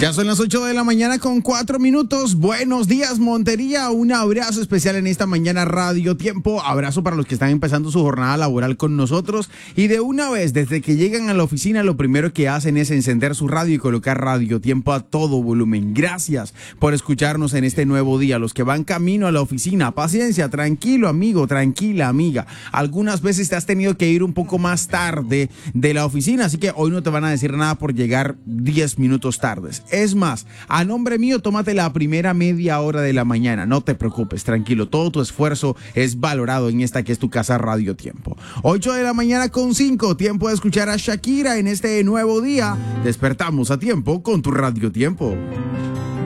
Ya son las 8 de la mañana con 4 minutos. Buenos días, Montería. Un abrazo especial en esta mañana Radio Tiempo. Abrazo para los que están empezando su jornada laboral con nosotros. Y de una vez, desde que llegan a la oficina, lo primero que hacen es encender su radio y colocar Radio Tiempo a todo volumen. Gracias por escucharnos en este nuevo día. Los que van camino a la oficina, paciencia, tranquilo, amigo, tranquila, amiga. Algunas veces te has tenido que ir un poco más tarde de la oficina, así que hoy no te van a decir nada por llegar 10 minutos tardes. Es más, a nombre mío, tómate la primera media hora de la mañana. No te preocupes, tranquilo. Todo tu esfuerzo es valorado en esta que es tu casa Radio Tiempo. 8 de la mañana con 5. Tiempo de escuchar a Shakira en este nuevo día. Despertamos a tiempo con tu Radio Tiempo.